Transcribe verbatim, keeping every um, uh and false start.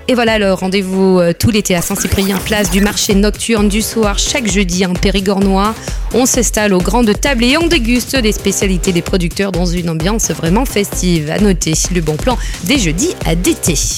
Et voilà, le rendez-vous euh, tout l'été à Saint-Cyprien, place du marché nocturne du soir, chaque jeudi en Périgornois. On s'installe aux grandes tables et on déguste les spécialités des producteurs dans une ambiance vraiment festive. À noter le bon plan des jeudis à d'été.